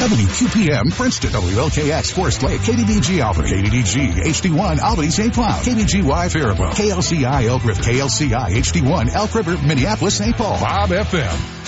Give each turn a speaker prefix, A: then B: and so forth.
A: WQPM Princeton, WLKX Forest Lake, KDDG Alpha, KDDG HD1 Albany St. Cloud, KDGY Faribault, KLCI Elk River, KLCI HD1 Elk River, Minneapolis St. Paul, Bob FM.